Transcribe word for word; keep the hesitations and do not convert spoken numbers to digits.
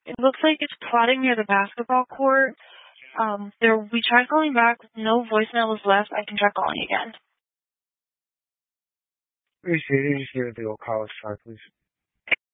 It looks like it's plotting near the basketball court. Um, there, we tried calling back. No voicemail was left. I can try calling again. Appreciate it. Just give it the old college try, please.